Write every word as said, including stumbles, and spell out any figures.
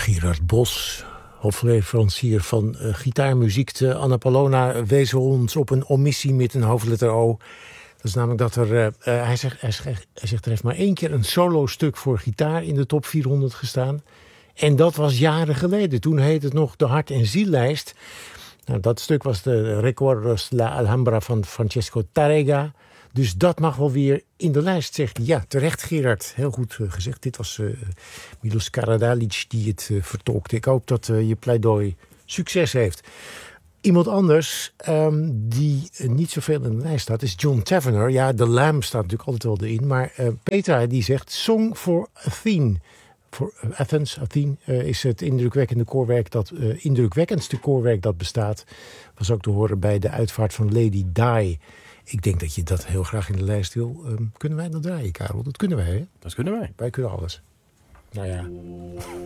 Gerard Bos, hofleverancier van uh, gitaarmuziek. De Anna Paulowna wees ons op een omissie met een hoofdletter O. Dat is namelijk dat er, uh, uh, hij, zegt, hij, zegt, hij zegt er heeft maar één keer een solo-stuk voor gitaar in de top vierhonderd gestaan. En dat was jaren geleden. Toen heette het nog de Hart- en Ziellijst. Nou, dat stuk was de Recuerdos La Alhambra van Francesco Tárrega. Dus dat mag wel weer in de lijst, zegt hij. Ja, terecht Gerard. Heel goed uh, gezegd. Dit was uh, Milos Karadalic die het uh, vertolkte. Ik hoop dat uh, je pleidooi succes heeft. Iemand anders um, die uh, niet zoveel in de lijst staat is John Tavener. Ja, de Lamb staat natuurlijk altijd wel erin. Maar uh, Petra die zegt Song for Athene. Voor uh, Athens, Athene, uh, is het indrukwekkende koorwerk dat, uh, indrukwekkendste koorwerk dat bestaat. Was ook te horen bij de uitvaart van Lady Di. Ik denk dat je dat heel graag in de lijst wil. Um, kunnen wij dat draaien, Karel? Dat kunnen wij, hè? Dat kunnen wij. Wij kunnen alles. Nou ja.